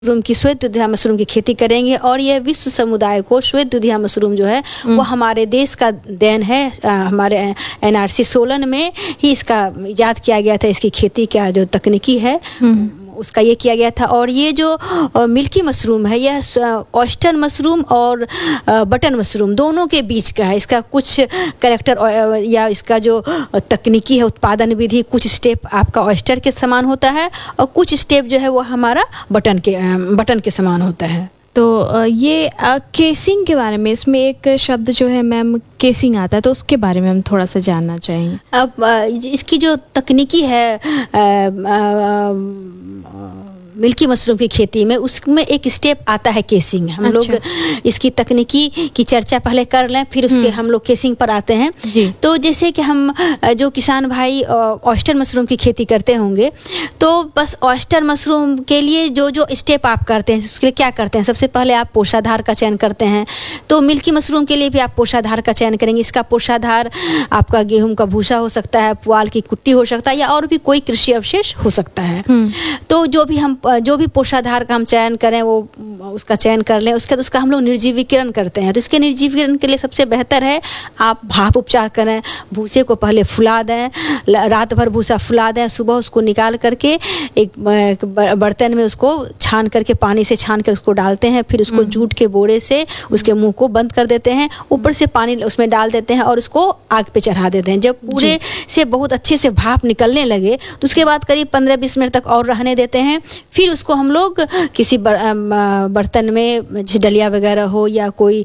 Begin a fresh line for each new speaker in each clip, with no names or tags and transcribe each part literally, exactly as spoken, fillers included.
Mushroom की श्वेत दुधिया मशरूम की खेती करेंगे और यह विश्व समुदाय को श्वेत दुधिया मशरूम जो है वो हमारे देश का देन है। आ, हमारे एन आर सी सोलन में ही इसका इजाद किया गया था। इसकी खेती का जो तकनीकी है उसका ये किया गया था। और ये जो मिल्की मशरूम है यह ऑयस्टर मशरूम और बटन मशरूम दोनों के बीच का है। इसका कुछ कैरेक्टर या इसका जो तकनीकी है उत्पादन विधि, कुछ स्टेप आपका ऑयस्टर के समान होता है और कुछ स्टेप जो है वो हमारा बटन के बटन के समान होता है।
तो ये केसिंग के बारे में, इसमें एक शब्द जो है मैम केसिंग आता है, तो उसके बारे में हम थोड़ा सा जानना चाहेंगे।
अब इसकी जो तकनीकी है आ, आ, मिल्की मशरूम की खेती में, उसमें एक स्टेप आता है केसिंग। हम अच्छा। लोग इसकी तकनीकी की चर्चा पहले कर लें, फिर उसके हम लोग केसिंग पर आते हैं जी। तो जैसे कि हम जो किसान भाई ऑयस्टर मशरूम की खेती करते होंगे, तो बस ऑयस्टर मशरूम के लिए जो जो स्टेप आप करते हैं उसके लिए क्या करते हैं, सबसे पहले आप पोषाधार का चयन करते हैं। तो मिल्की मशरूम के लिए भी आप पोषाधार का चयन करेंगे। इसका पोषाधार आपका गेहूं का भूसा हो सकता है, पुआल की कुट्टी हो सकता है, या और भी कोई कृषि अवशेष हो सकता है। तो जो भी हम जो भी पोषाधार का हम चयन करें वो उसका चयन कर लें। उसके बाद उसका हम लोग निर्जीवीकरण करते हैं। तो इसके निर्जीवीकरण के लिए सबसे बेहतर है आप भाप उपचार करें। भूसे को पहले फुला दें, रात भर भूसा फुला दें, सुबह उसको निकाल करके एक बर्तन में उसको छान करके पानी से छान कर उसको डालते हैं। फिर उसको जूट के बोरे से उसके मुंह को बंद कर देते हैं, ऊपर से पानी उसमें डाल देते हैं और उसको आग पे चढ़ा देते हैं। जब पूरे से बहुत अच्छे से भाप निकलने लगे तो उसके बाद करीब पंद्रह बीस मिनट तक और रहने देते हैं। फिर उसको हम लोग किसी बर्तन में, डलिया वगैरह हो या कोई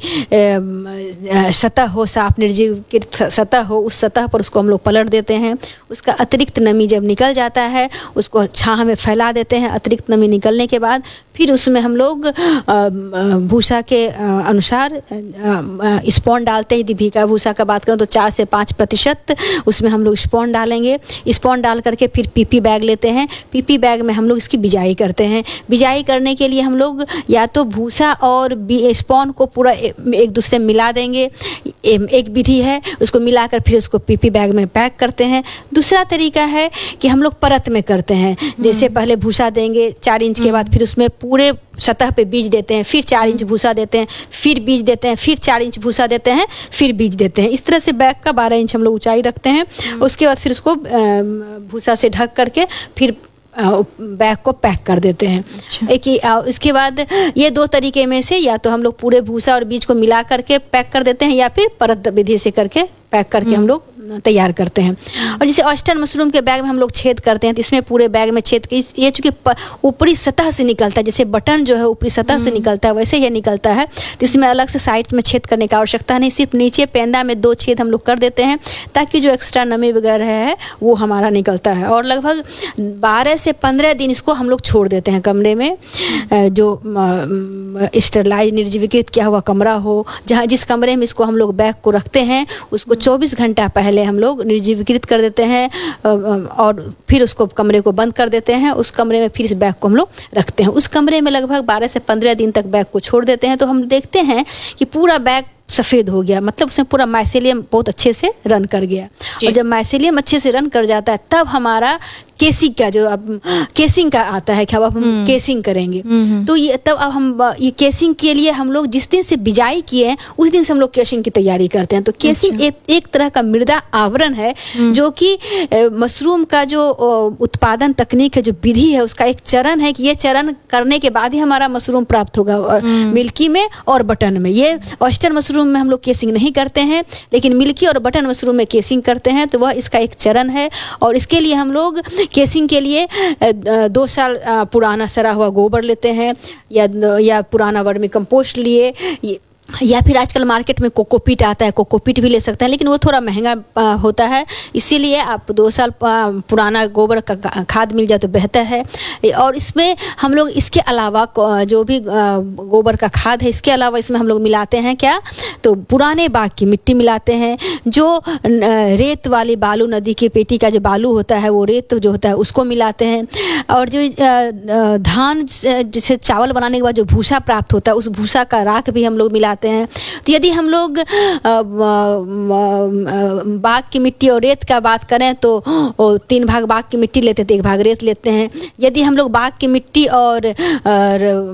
सतह हो, साफ निर्जीवित सतह हो, उस सतह पर उसको हम लोग पलट देते हैं। उसका अतिरिक्त नमी जब निकल जाता है उसको छाह में फैला देते हैं। अतिरिक्त नमी निकलने के बाद फिर उसमें हम लोग भूसा के अनुसार स्पॉन डालते हैं। यदि भीगा भूसा का बात करें तो चार से पाँच प्रतिशत उसमें हम लोग स्पॉन डालेंगे। स्पॉन डाल करके फिर पीपी बैग लेते हैं। पीपी बैग में हम लोग इसकी बिजाई करते हैं। बिजाई करने के लिए हम लोग या तो भूसा और स्पॉन को पूरा एक दूसरे में मिला देंगे, एक विधि है। उसको मिलाकर फिर उसको पीपी बैग में पैक करते हैं। दूसरा तरीका है कि हम लोग परत में करते हैं। जैसे पहले भूसा देंगे चार इंच के बाद फिर उसमें पूरे सतह पे बीज देते हैं, फिर चार इंच भूसा देते हैं, फिर बीज देते हैं, फिर चार इंच भूसा देते हैं, फिर बीज देते हैं। इस तरह से बैग का बारह इंच हम लोग ऊंचाई रखते हैं। उसके बाद फिर उसको भूसा से ढक करके फिर बैग को पैक कर देते हैं। अच्छा। एक ही इसके बाद ये दो तरीके में से या तो हम लोग पूरे भूसा और बीज को मिला करके पैक कर देते हैं या फिर परत विधि से करके पैक करके हम लोग तैयार करते हैं। और जैसे ऑयस्टर मशरूम के बैग में हम लोग छेद करते हैं तो इसमें पूरे बैग में छेद ये चूंकि ऊपरी सतह से निकलता है, जैसे बटन जो है ऊपरी सतह से निकलता है वैसे ये निकलता है, तो इसमें अलग से साइड में छेद करने की आवश्यकता नहीं। सिर्फ नीचे पेंदा में दो छेद हम लोग कर देते हैं ताकि जो एक्स्ट्रा नमी वगैरह है वो हमारा निकलता है। और लगभग बारह से पंद्रह दिन इसको हम लोग छोड़ देते हैं कमरे में, जो स्टरलाइज निर्जीवीकृत किया हुआ कमरा हो, जहाँ जिस कमरे में इसको हम लोग बैग को रखते हैं उसको चौबीस घंटा पहले हम लोग निर्जीवीकृत कर देते हैं और फिर उसको कमरे को बंद कर देते हैं। उस कमरे में फिर इस बैग को हम लोग रखते हैं। उस कमरे में लगभग बारह से पंद्रह दिन तक बैग को छोड़ देते हैं। तो हम देखते हैं कि पूरा बैग सफ़ेद हो गया, मतलब उसमें पूरा माइसेलियम बहुत अच्छे से रन कर गया। और जब माइसेलियम अच्छे से रन कर जाता है तब हमारा केसिंग का जो अब केसिंग का आता है कि अब हम केसिंग करेंगे। तो ये तब अब हम ये केसिंग के लिए हम लोग जिस दिन से बिजाई किए हैं उस दिन से हम लोग केसिंग की तैयारी करते हैं। तो केसिंग अच्छा। एक, एक तरह का मृदा आवरण है जो कि मशरूम का जो उत्पादन तकनीक है, जो विधि है, उसका एक चरण है कि ये चरण करने के बाद ही हमारा मशरूम प्राप्त होगा मिल्की में और बटन में। ये ऑयस्टर मशरूम में हम लोग केसिंग नहीं करते हैं, लेकिन मिल्की और बटन मशरूम में केसिंग करते हैं। तो वह इसका एक चरण है। और इसके लिए हम लोग केसिंग के लिए दो साल पुराना सड़ा हुआ गोबर लेते हैं या या पुराना वर्मी कंपोस्ट लिए, या फिर आजकल मार्केट में कोकोपीट आता है, कोकोपीट भी ले सकते हैं, लेकिन वो थोड़ा महंगा होता है। इसीलिए आप दो साल पुराना गोबर का खाद मिल जाए तो बेहतर है। और इसमें हम लोग इसके अलावा जो भी गोबर का खाद है इसके अलावा इसमें हम लोग मिलाते हैं क्या, तो पुराने बाग की मिट्टी मिलाते हैं। जो रेत वाली बालू, नदी की पेटी का जो बालू होता है वो रेत जो होता है उसको मिलाते हैं। और जो धान जैसे चावल बनाने के बाद जो भूसा प्राप्त होता है उस भूसा का राख भी हम लोग मिलाते जाते हैं। तो यदि हम लोग बाग की मिट्टी और रेत का बात करें तो तीन भाग बाग की मिट्टी लेते हैं तो एक भाग रेत लेते हैं। यदि हम लोग बाग की मिट्टी और, और